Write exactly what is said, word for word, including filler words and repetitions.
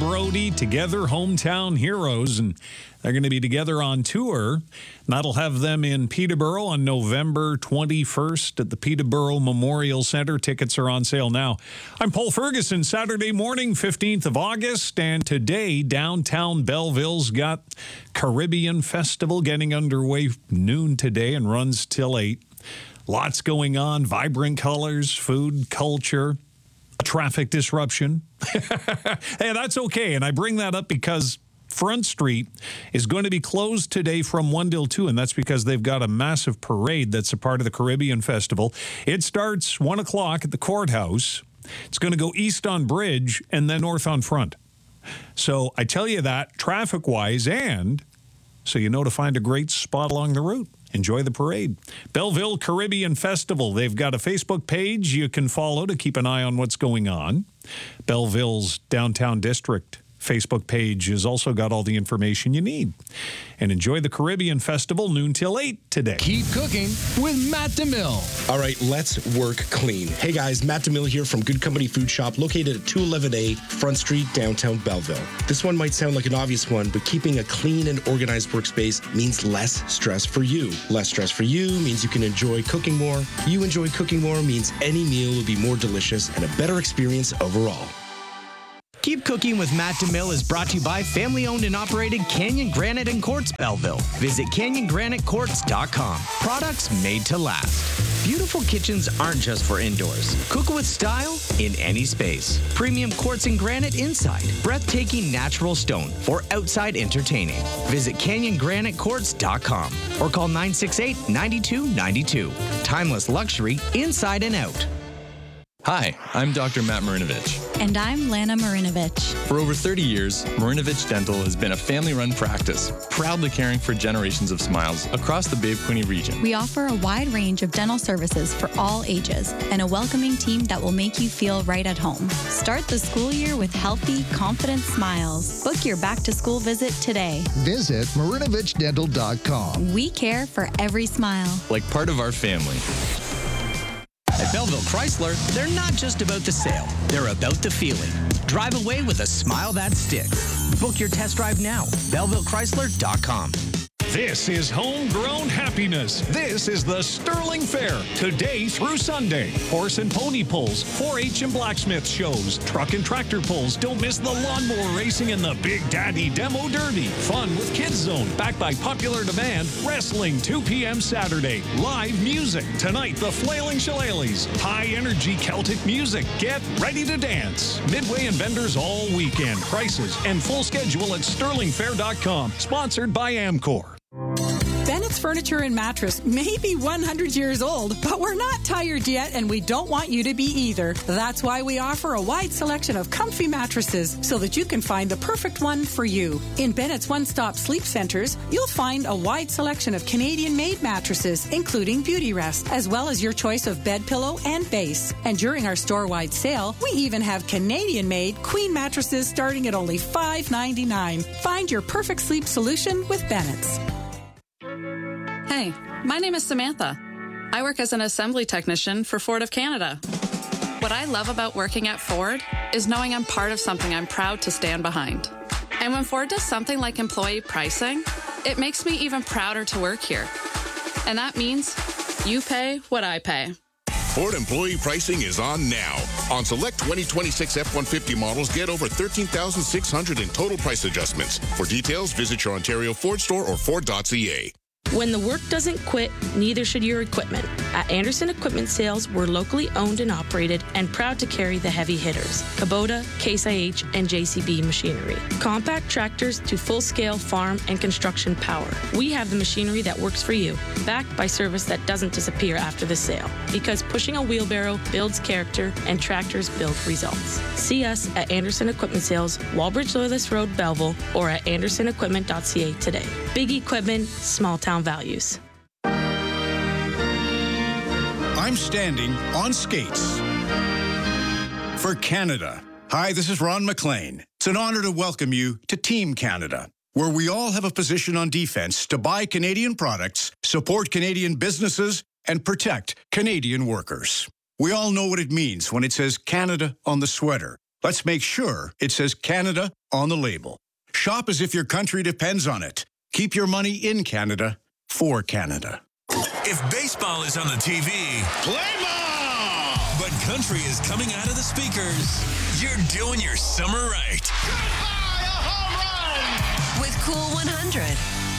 Brody, Together Hometown Heroes, and they're going to be together on tour. That'll have them in Peterborough on November twenty-first at the Peterborough Memorial Centre. Tickets are on sale now. I'm Paul Ferguson, Saturday morning, fifteenth of August, and today downtown Belleville's got Caribbean Festival getting underway noon today and runs till eight. Lots going on, vibrant colors, food, culture, traffic disruption. Hey, that's okay, and I bring that up because Front Street is going to be closed today from one till two, and that's because they've got a massive parade that's a part of the Caribbean Festival. It starts one o'clock at the courthouse. It's going to go east on Bridge and then north on Front. So I tell you that traffic-wise, and so you know to find a great spot along the route. Enjoy the parade. Belleville Caribbean Festival. They've got a Facebook page you can follow to keep an eye on what's going on. Belleville's Downtown District Facebook page has also got all the information you need. And enjoy the Caribbean Festival noon till eight today. Keep cooking with Matt DeMille. All right, let's work clean. Hey guys, Matt DeMille here from Good Company Food Shop located at two eleven A Front Street, downtown Belleville. This one might sound like an obvious one, but keeping a clean and organized workspace means less stress for you. Less stress for you means you can enjoy cooking more. You enjoy cooking more means any meal will be more delicious and a better experience overall. Keep Cooking with Matt DeMille is brought to you by family-owned and operated Canyon Granite and Quartz Belleville. Visit canyon granite quartz dot com. Products made to last. Beautiful kitchens aren't just for indoors. Cook with style in any space. Premium quartz and granite inside. Breathtaking natural stone for outside entertaining. Visit canyon granite quartz dot com or call nine six eight, nine two nine two. Timeless luxury inside and out. Hi, I'm Doctor Matt Marinovich. And I'm Lana Marinovich. For over thirty years, Marinovich Dental has been a family-run practice, proudly caring for generations of smiles across the Bay of Quinte region. We offer a wide range of dental services for all ages and a welcoming team that will make you feel right at home. Start the school year with healthy, confident smiles. Book your back-to-school visit today. Visit marinovich dental dot com. We care for every smile. Like part of our family. At Belleville Chrysler, they're not just about the sale. They're about the feeling. Drive away with a smile that sticks. Book your test drive now. belleville chrysler dot com. This is homegrown happiness. This is the Sterling Fair, today through Sunday. Horse and pony pulls, four H and blacksmith shows, truck and tractor pulls. Don't miss the lawnmower racing and the Big Daddy Demo Derby. Fun with Kids Zone, backed by popular demand. Wrestling, two p.m. Saturday. Live music. Tonight, the Flailing Shillelaghs. High-energy Celtic music. Get ready to dance. Midway and vendors all weekend. Prices and full schedule at sterling fair dot com. Sponsored by Amcor. Bennett's Furniture and Mattress may be one hundred years old, but we're not tired yet, and we don't want you to be either. That's why we offer a wide selection of comfy mattresses so that you can find the perfect one for you. In Bennett's One-Stop Sleep Centers, you'll find a wide selection of Canadian-made mattresses, including Beauty Rest, as well as your choice of bed pillow and base. And during our store-wide sale, we even have Canadian-made queen mattresses starting at only five ninety-nine. Find your perfect sleep solution with Bennett's. Hey, my name is Samantha. I work as an assembly technician for Ford of Canada. What I love about working at Ford is knowing I'm part of something I'm proud to stand behind. And when Ford does something like employee pricing, it makes me even prouder to work here. And that means you pay what I pay. Ford employee pricing is on now. On select twenty twenty-six F one fifty models, get over thirteen thousand six hundred dollars in total price adjustments. For details, visit your Ontario Ford store or Ford dot C A. When the work doesn't quit, neither should your equipment. At Anderson Equipment Sales, we're locally owned and operated and proud to carry the heavy hitters, Kubota, Case I H, and J C B machinery. Compact tractors to full-scale farm and construction power. We have the machinery that works for you, backed by service that doesn't disappear after the sale. Because pushing a wheelbarrow builds character and tractors build results. See us at Anderson Equipment Sales, Walbridge Loyalist Road, Belleville, or at anderson equipment dot c a today. Big equipment, small town values. I'm standing on skates for Canada. Hi, this is Ron McLean. It's an honor to welcome you to Team Canada, where we all have a position on defense to buy Canadian products, support Canadian businesses, and protect Canadian workers. We all know what it means when it says Canada on the sweater. Let's make sure it says Canada on the label. Shop as if your country depends on it. Keep your money in Canada for Canada. If baseball is on the T V, play ball! But country is coming out of the speakers. You're doing your summer right. Goodbye, a home run! With Cool one hundred.